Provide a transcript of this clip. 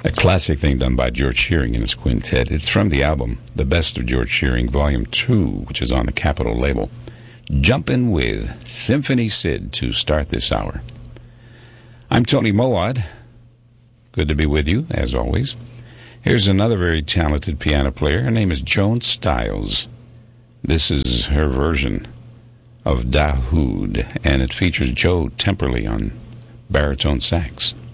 A classic thing done by George Shearing and his quintet. It's from the album The Best of George Shearing, Volume 2, which is on the Capitol label. Jumpin' with Symphony Sid to start this hour. I'm Tony Mowat. Good to be with you, as always. Here's another very talented piano player. Her name is Joan Styles. This is her version of Dahoud, and it features Joe Temperley on baritone sax.